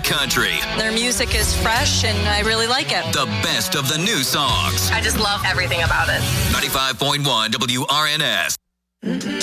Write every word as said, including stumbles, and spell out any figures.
country. Their music is fresh, and I really like it. The best of the new songs. I just love everything about it. ninety-five point one W R N S.